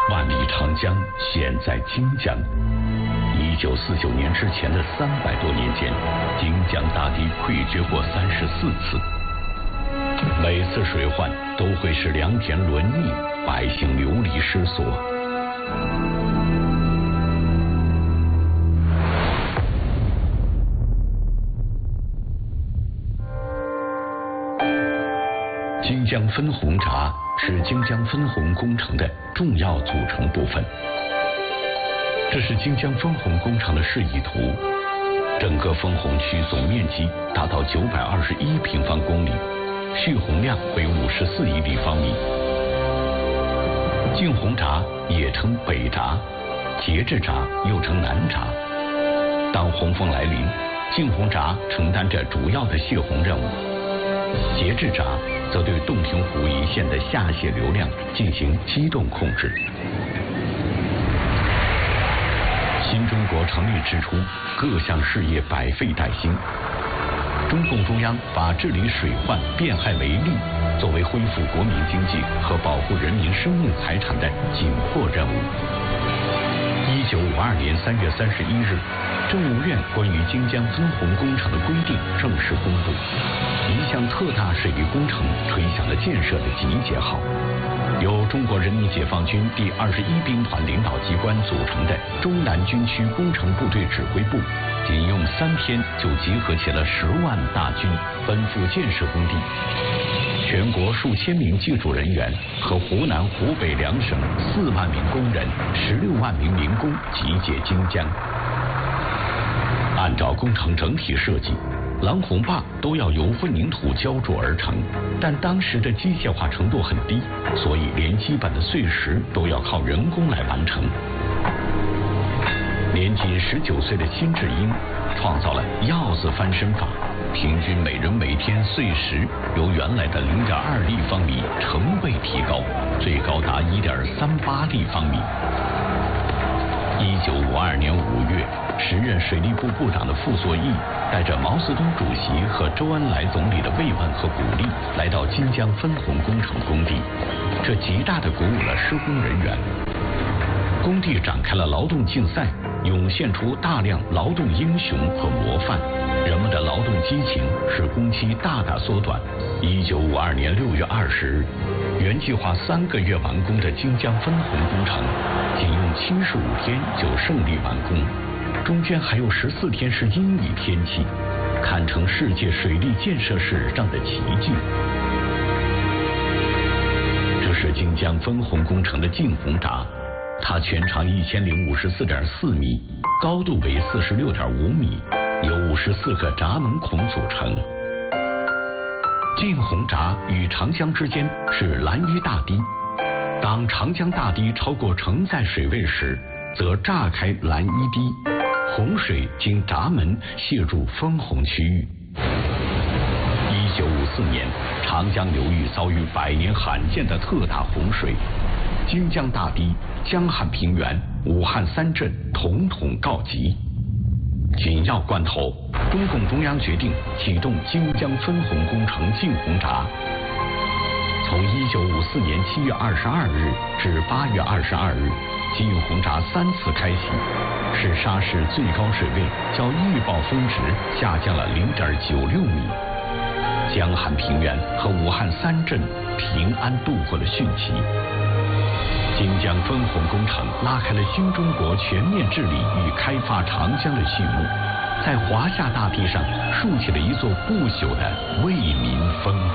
万里长江险在荆江。1949年之前的300多年间，荆江大堤溃决过34次。每次水患都会使良田沦溺，百姓流离失所。荆江分洪闸是荆江分洪工程的重要组成部分。这是荆江分洪工程的示意图，整个分洪区总面积达到921平方公里，蓄洪量为54亿立方米。进洪闸也称北闸，节制闸又称南闸。当洪峰来临，进洪闸承担着主要的泄洪任务，节制闸则对洞庭湖一线的下泄流量进行机动控制。新中国成立之初，各项事业百废待兴。中共中央把治理水患变害为利，作为恢复国民经济和保护人民生命财产的紧迫任务。1952年3月31日，政务院关于荆江分洪工程的规定正式公布，一项特大水利工程吹响了建设的集结号。由中国人民解放军第21兵团领导机关组成的中南军区工程部队指挥部，仅用3天就集合起了10万大军，奔赴建设工地。全国数千名技术人员和湖南、湖北两省4万名工人、16万名民工集结荆江。按照工程整体设计，拦洪坝都要由混凝土浇筑而成，但当时的机械化程度很低，所以连基本的碎石都要靠人工来完成。年仅19岁的辛志英创造了鹞子翻身法，平均每人每天碎石由原来的0.2立方米成倍提高，最高达1.38立方米。1952年5月，时任水利部部长的傅作义带着毛泽东主席和周恩来总理的慰问和鼓励，来到荆江分洪工程工地，这极大地鼓舞了施工人员。工地展开了劳动竞赛，涌现出大量劳动英雄和模范，人们的劳动激情使工期大大缩短。1952年6月20日，原计划3个月完工的荆江分洪工程，仅用75天就胜利完工，中间还有14天是阴雨天气，堪称世界水利建设史上的奇迹。这是荆江分洪工程的进洪闸，它全长1054.4米，高度为46.5米，由54个闸门孔组成。进洪闸与长江之间是拦淤大堤，当长江大堤超过承载水位时，则炸开拦淤堤，洪水经闸门泄入分洪区域。1954年，长江流域遭遇100年罕见的特大洪水，荆江大堤、江汉平原、武汉3镇统统告急。紧要关头，中共中央决定启动荆江分洪工程进洪闸。从1954年7月22日至8月22日，进洪闸3次开启，使沙市最高水位较预报峰值下降了0.96米。江汉平原和武汉3镇平安度过了汛期。荆江分洪工程拉开了新中国全面治理与开发长江的序幕，在华夏大地上竖起了一座不朽的为民丰。